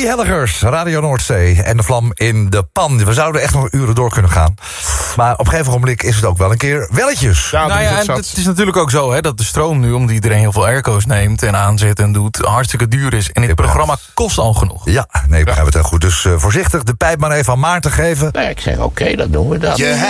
Helligers, Radio Noordzee en de vlam in de pan. We zouden echt nog uren door kunnen gaan. Maar op een gegeven moment is het ook wel een keer welletjes. Ja, en het is natuurlijk ook zo dat de stroom nu, omdat iedereen heel veel airco's neemt en aanzet en doet, hartstikke duur is. En dit programma kost al genoeg. Ja, nee, ik begrijp het heel goed. Dus voorzichtig de pijp maar even aan Maarten geven. Nou, ik zeg oké, dan doen we dat.